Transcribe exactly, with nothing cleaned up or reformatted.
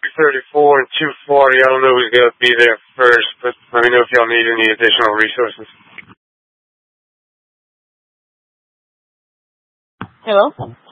thirty-four and two forty. I don't know who's going to be there first, but let me know if y'all need any additional resources. Hello?